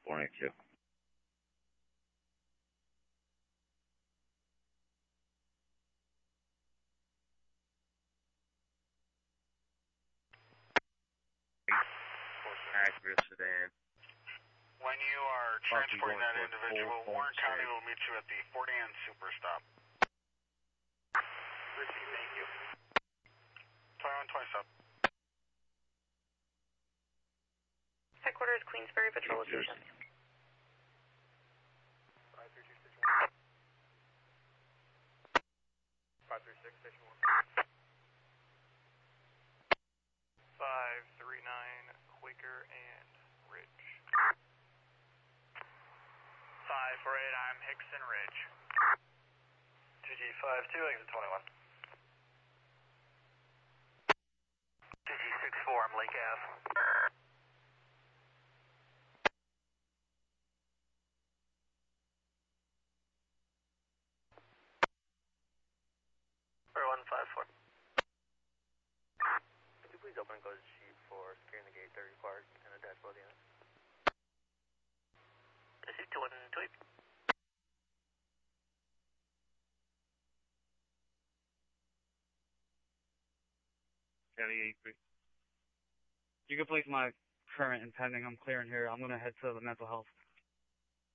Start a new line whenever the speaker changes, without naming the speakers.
492. Acura sedan.
When you are transporting that individual, Warren County will meet you at the Fort Ann Super Stop.
Receive, thank you.
2127.
Headquarters, Queensbury Patrol Location.
532 Station 1. 536 Station 1. 539 Quaker and Ridge. 548, I'm Hickson Ridge. 2G52, exit 21. 2G64, I'm Lake Ave. For 154. Could you please open and close the sheet for securing the gate 30 required and attach both units? Receive 2128.
County 83. You can place my current and pending. I'm clearing here. I'm going to head to the mental health.